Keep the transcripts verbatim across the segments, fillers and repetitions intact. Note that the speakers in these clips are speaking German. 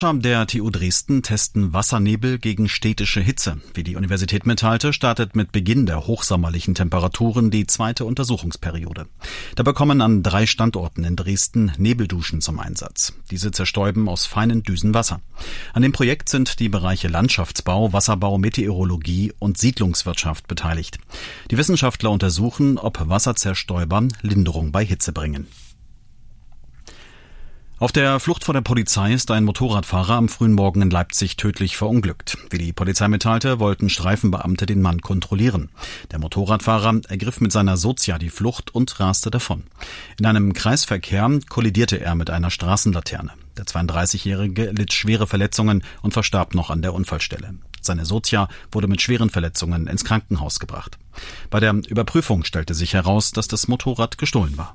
Der T U Dresden testen Wassernebel gegen städtische Hitze. Wie die Universität mitteilte, startet mit Beginn der hochsommerlichen Temperaturen die zweite Untersuchungsperiode. Dabei kommen an drei Standorten in Dresden Nebelduschen zum Einsatz. Diese zerstäuben aus feinen Düsen Wasser. An dem Projekt sind die Bereiche Landschaftsbau, Wasserbau, Meteorologie und Siedlungswirtschaft beteiligt. Die Wissenschaftler untersuchen, ob Wasserzerstäuber Linderung bei Hitze bringen. Auf der Flucht vor der Polizei ist ein Motorradfahrer am frühen Morgen in Leipzig tödlich verunglückt. Wie die Polizei mitteilte, wollten Streifenbeamte den Mann kontrollieren. Der Motorradfahrer ergriff mit seiner Sozia die Flucht und raste davon. In einem Kreisverkehr kollidierte er mit einer Straßenlaterne. Der zweiunddreißigjährige litt schwere Verletzungen und verstarb noch an der Unfallstelle. Seine Sozia wurde mit schweren Verletzungen ins Krankenhaus gebracht. Bei der Überprüfung stellte sich heraus, dass das Motorrad gestohlen war.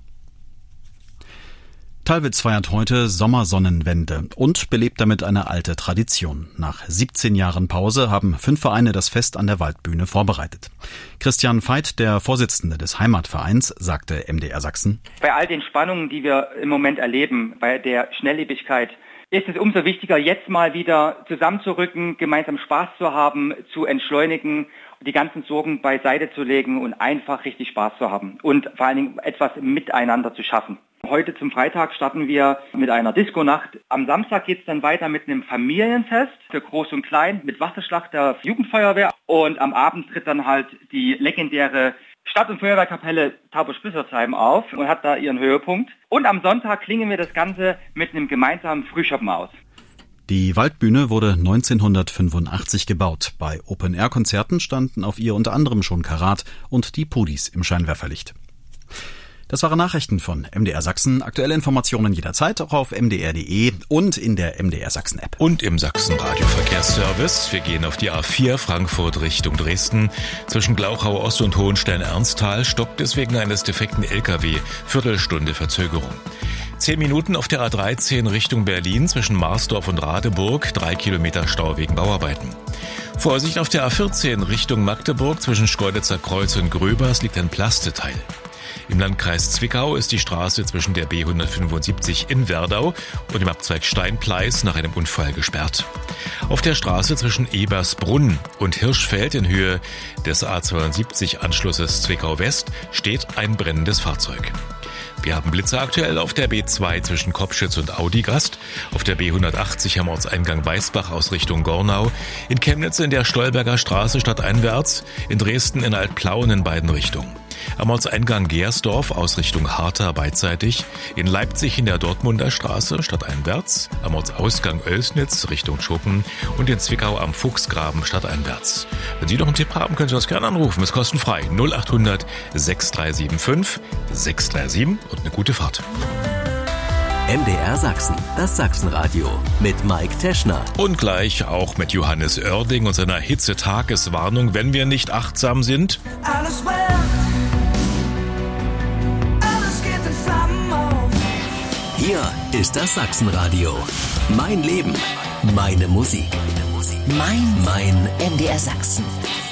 Tallwitz feiert heute Sommersonnenwende und belebt damit eine alte Tradition. Nach siebzehn Jahren Pause haben fünf Vereine das Fest an der Waldbühne vorbereitet. Christian Veit, der Vorsitzende des Heimatvereins, sagte M D R Sachsen: Bei all den Spannungen, die wir im Moment erleben, bei der Schnelllebigkeit, ist es umso wichtiger, jetzt mal wieder zusammenzurücken, gemeinsam Spaß zu haben, zu entschleunigen, die ganzen Sorgen beiseite zu legen und einfach richtig Spaß zu haben und vor allen Dingen etwas miteinander zu schaffen. Heute zum Freitag starten wir mit einer Disco-Nacht. Am Samstag geht es dann weiter mit einem Familienfest für Groß und Klein mit Wasserschlacht der Jugendfeuerwehr. Und am Abend tritt dann halt die legendäre Stadt- und Feuerwehrkapelle Tauberspüssersheim auf und hat da ihren Höhepunkt. Und am Sonntag klingen wir das Ganze mit einem gemeinsamen Frühschoppen aus. Die Waldbühne wurde neunzehnhundertfünfundachtzig gebaut. Bei Open-Air-Konzerten standen auf ihr unter anderem schon Karat und die Pudis im Scheinwerferlicht. Das waren Nachrichten von M D R Sachsen. Aktuelle Informationen jederzeit auch auf m d r punkt d e und in der M D R Sachsen App. Und im Sachsen-Radio-Verkehrsservice. Wir gehen auf die A vier Frankfurt Richtung Dresden. Zwischen Glauchau Ost und Hohenstein-Ernsthal stockt es wegen eines defekten L K W. Viertelstunde Verzögerung. Zehn Minuten auf der A dreizehn Richtung Berlin zwischen Marsdorf und Radeburg. Drei Kilometer Stau wegen Bauarbeiten. Vorsicht auf der A vierzehn Richtung Magdeburg zwischen Schkeuditzer Kreuz und Gröbers liegt ein Plasteteil. Im Landkreis Zwickau ist die Straße zwischen der B hundertfünfundsiebzig in Werdau und dem Abzweig Steinpleis nach einem Unfall gesperrt. Auf der Straße zwischen Ebersbrunn und Hirschfeld in Höhe des A zweiundsiebzig Anschlusses Zwickau West steht ein brennendes Fahrzeug. Wir haben Blitze aktuell auf der B zwei zwischen Kopschitz und Audigast, auf der B hundertachtzig am Ortseingang Weißbach aus Richtung Gornau, in Chemnitz in der Stolberger Straße stadteinwärts, in Dresden in Altplauen in beiden Richtungen. Am Ortseingang Gersdorf aus Richtung Hartha beidseitig, in Leipzig in der Dortmunder Straße stadteinwärts, am Ortsausgang Oelsnitz Richtung Schuppen und in Zwickau am Fuchsgraben stadteinwärts. Wenn Sie noch einen Tipp haben, können Sie uns gerne anrufen. Ist kostenfrei. null acht hundert sechs drei sieben fünf sechs drei sieben und eine gute Fahrt. M D R Sachsen, das Sachsenradio mit Mike Teschner. Und gleich auch mit Johannes Oerding und seiner Hitzetageswarnung, wenn wir nicht achtsam sind. Alles brennt. Hier ist das Sachsenradio. Mein Leben, meine Musik. Mein, mein M D R Sachsen.